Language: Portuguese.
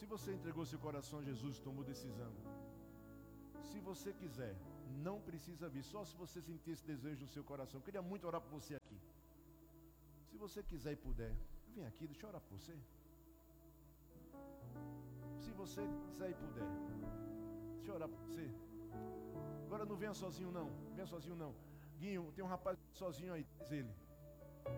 Se você entregou seu coração a Jesus, tomou decisão, se você quiser, não precisa vir, só se você sentir esse desejo no seu coração. Eu queria muito orar por você aqui. Se você quiser e puder, vem aqui, deixa eu orar por você. Se você quiser e puder, deixa eu orar por você. Agora não venha sozinho não, venha sozinho não. Guinho, tem um rapaz sozinho aí, diz ele.